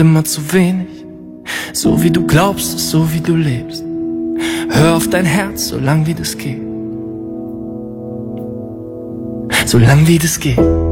immer zu wenig. So wie du glaubst, so wie du lebst. Hör auf dein Herz, solang wie das geht. Solang wie das geht.